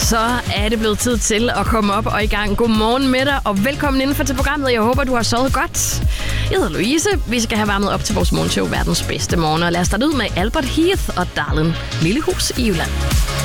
Så er det blevet tid til at komme op og i gang. Godmorgen med dig, og velkommen indenfor til programmet. Jeg håber, du har sovet godt. Jeg hedder Louise. Vi skal have varmet op til vores morgenshow, verdens bedste morgen. Og lad os starte ud med Albert Heath og Darlin' Lille Hus i Jylland.